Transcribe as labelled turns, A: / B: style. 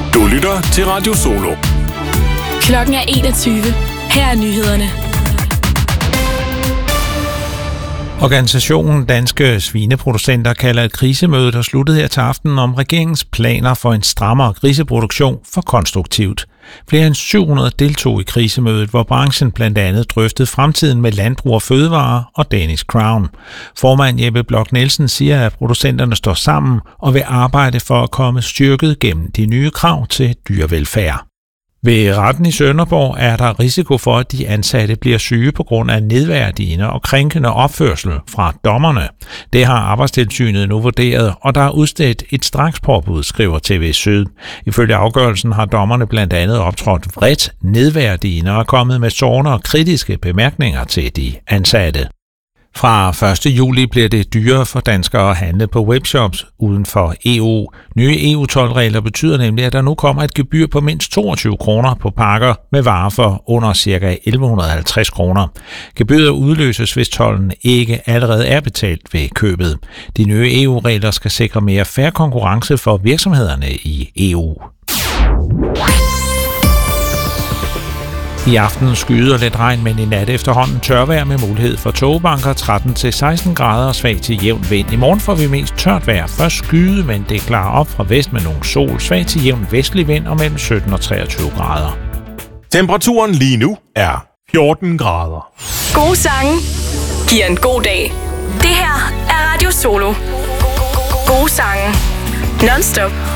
A: Du lytter til Radio Solo.
B: Klokken er 21. Her er nyhederne.
C: Organisationen Danske Svineproducenter kalder et krisemøde, der sluttede her til aften, om regeringens planer for en strammere griseproduktion for konstruktivt. Flere end 700 deltog i krisemødet, hvor branchen blandt andet drøftede fremtiden med Landbrug og Fødevare og Danish Crown. Formand Jeppe Bloch Nielsen siger, at producenterne står sammen og vil arbejde for at komme styrket gennem de nye krav til dyrevelfærd. Ved retten i Sønderborg er der risiko for, at de ansatte bliver syge på grund af nedværdigende og krænkende opførsel fra dommerne. Det har Arbejdstilsynet nu vurderet, og der er udstedt et strakspåbud, skriver TV Syd. Ifølge afgørelsen har dommerne blandt andet optrådt vredt, nedværdigende og kommet med sårende og kritiske bemærkninger til de ansatte. Fra 1. juli bliver det dyrere for danskere at handle på webshops uden for EU. Nye EU-toldregler betyder nemlig, at der nu kommer et gebyr på mindst 22 kroner på pakker med varer for under ca. 1150 kroner. Gebyret udløses, hvis tolden ikke allerede er betalt ved købet. De nye EU-regler skal sikre mere fair konkurrence for virksomhederne i EU. I aften skyder lidt regn, men i nat efterhånden tørvejr med mulighed for tågebanker, 13-16 grader og svag til jævn vind. I morgen får vi mest tørt vejr. Først skyde, men det klarer op fra vest med nogle sol, svag til jævn vestlig vind og mellem 17 og 23 grader.
A: Temperaturen lige nu er 14 grader.
B: Gode sange giver en god dag. Det her er Radio Solo. Gode sange. Non-stop.